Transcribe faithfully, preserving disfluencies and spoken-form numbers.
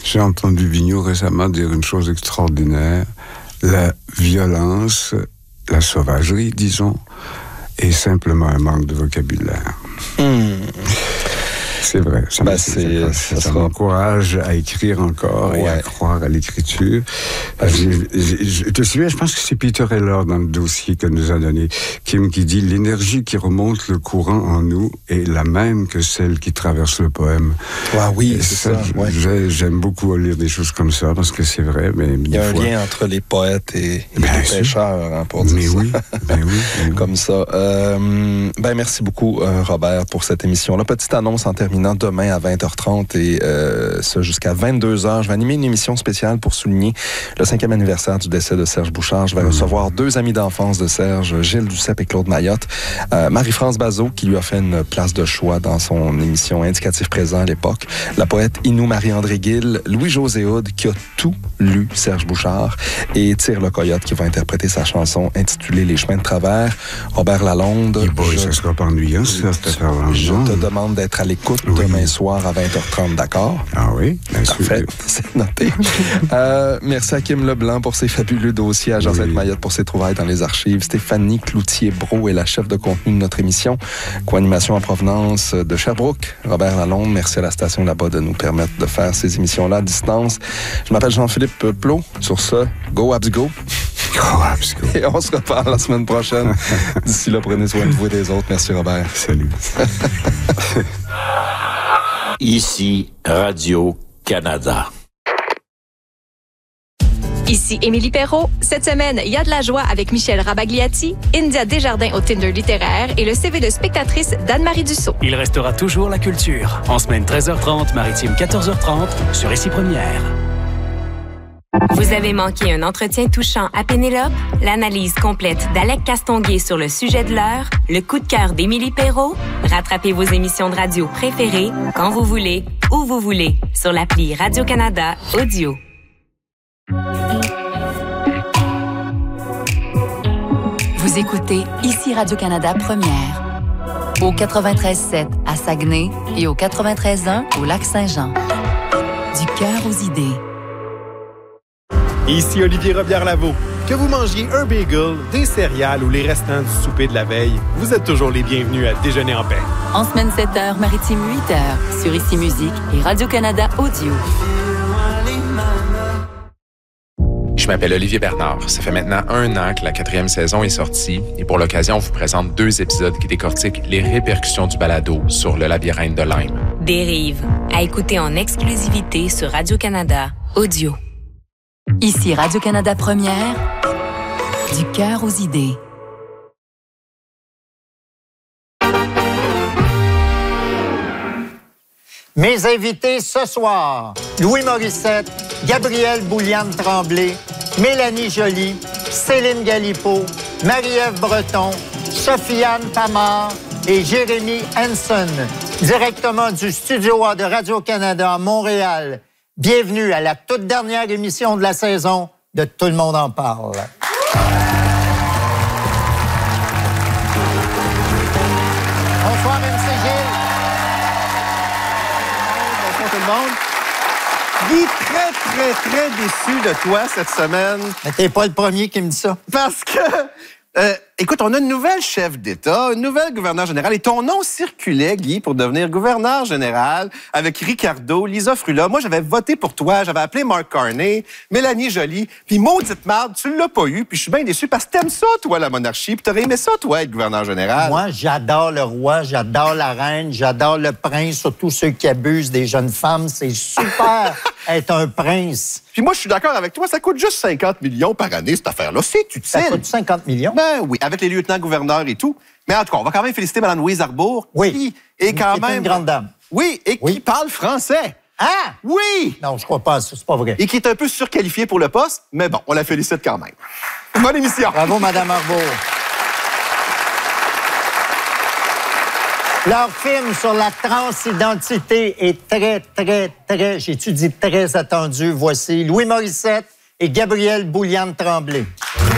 J'ai entendu Vigneault récemment dire une chose extraordinaire. La violence, la sauvagerie, disons, est simplement un manque de vocabulaire. Mmh. C'est vrai. Ça, ben c'est, ça, ça, ça m'encourage à écrire encore ouais. et à croire à l'écriture. Ben, je te souviens, je pense que c'est Peter Heller dans le dossier que nous a donné, Kim, qui dit « L'énergie qui remonte le courant en nous est la même que celle qui traverse le poème. » Ah oui, et c'est ça. ça ouais. J'aime beaucoup lire des choses comme ça, parce que c'est vrai. Mais il y a un fois... lien entre les poètes et, et ben les pêcheurs, hein, pour dire mais ça. Oui, ben oui, ben oui. Comme ça. Euh, ben merci beaucoup, euh, Robert, pour cette émission-là. Petite annonce en terminant, demain à vingt heures trente et euh, ça jusqu'à vingt-deux heures. Je vais animer une émission spéciale pour souligner le cinquième anniversaire du décès de Serge Bouchard. Je vais mmh. recevoir deux amis d'enfance de Serge, Gilles Duceppe et Claude Mayotte. Euh, Marie-France Bazot, qui lui a fait une place de choix dans son émission Indicatif présent à l'époque. La poète Inou Marie-André Gill, Louis-José Hood, qui a tout lu Serge Bouchard, et Tire le Coyote, qui va interpréter sa chanson intitulée Les chemins de travers. Robert Lalonde. Et boy, je... ça sera pas ennuyant, ça, cette affaire-là. Je te demande d'être à l'écoute oui. demain soir à vingt heures trente, d'accord? Ah oui, bien sûr. Parfait, c'est noté. euh, merci à Kim Leblanc pour ses fabuleux dossiers, à Josette oui. Mayotte pour ses trouvailles dans les archives, Stéphanie Cloutier-Brault est la chef de contenu de notre émission, co-animation en provenance de Sherbrooke, Robert Lalonde, merci à la station là-bas de nous permettre de faire ces émissions-là à distance. Je m'appelle Jean-Philippe Plot, sur ce, go Abs go! Go Abs go! Et on se reparle la semaine prochaine. D'ici là, prenez soin de vous et des autres. Merci Robert. Salut. Ici, Radio-Canada. Ici Émilie Perrault. Cette semaine, il y a de la joie avec Michel Rabagliati, India Desjardins au Tinder littéraire et le C V de spectatrice d'Anne-Marie Dussault. Il restera toujours la culture. En semaine treize heures trente, maritime quatorze heures trente, sur Ici Première. Vous avez manqué un entretien touchant à Pénélope? L'analyse complète d'Alec Castonguay sur le sujet de l'heure? Le coup de cœur d'Émilie Perrault? Rattrapez vos émissions de radio préférées quand vous voulez, où vous voulez, sur l'appli Radio-Canada Audio. Vous écoutez Ici Radio-Canada Première. Au quatre-vingt-treize sept à Saguenay et au quatre-vingt-treize un au Lac-Saint-Jean. Du cœur aux idées. Ici Olivier Robillard-Lavaux. Que vous mangiez un bagel, des céréales ou les restants du souper de la veille, vous êtes toujours les bienvenus à Déjeuner en paix. En semaine sept heures, maritime huit heures, sur Ici Musique et Radio-Canada Audio. Je m'appelle Olivier Bernard. Ça fait maintenant un an que la quatrième saison est sortie et pour l'occasion, on vous présente deux épisodes qui décortiquent les répercussions du balado sur le labyrinthe de Lyme. Dérive, à écouter en exclusivité sur Radio-Canada Audio. Ici Radio-Canada Première, du cœur aux idées. Mes invités ce soir, Louis Morissette, Gabrielle Bouliane-Tremblay, Mélanie Joly, Céline Galipeau, Marie-Ève Breton, Sofiane Pamard et Jérémy Hanson, directement du Studio A de Radio-Canada à Montréal. Bienvenue à la toute dernière émission de la saison de Tout le monde en parle. Bonsoir, M C Gilles. Bonsoir tout le monde. Guy, très, très, très déçu de toi cette semaine. Mais t'es pas le premier qui me dit ça. Parce que... Euh, écoute, on a une nouvelle chef d'État, une nouvelle gouverneure générale, et ton nom circulait, Guy, pour devenir gouverneur général avec Ricardo, Lisa Frula. Moi, j'avais voté pour toi, j'avais appelé Mark Carney, Mélanie Joly, puis maudite marde, tu l'as pas eu, puis je suis bien déçu parce que t'aimes ça, toi, la monarchie, puis t'aurais aimé ça, toi, être gouverneur général. Moi, j'adore le roi, j'adore la reine, j'adore le prince, surtout ceux qui abusent des jeunes femmes. C'est super être un prince. Puis moi, je suis d'accord avec toi, ça coûte juste cinquante millions par année, cette affaire-là. C'est utile. Ça coûte cinquante millions? Ben oui, avec les lieutenants-gouverneurs et tout. Mais en tout cas, on va quand même féliciter Mme Louise Arbour. Oui. Qui est quand qui même... est une grande dame. Oui, et oui. qui parle français. Ah! Oui! Non, je crois pas, c'est pas vrai. Et qui est un peu surqualifiée pour le poste, mais bon, on la félicite quand même. Bonne émission. Bravo, Mme Arbour. Leur film sur la transidentité est très, très, très, j'ai-tu dit très attendu. Voici Louis Morissette et Gabrielle Bouliane-Tremblay.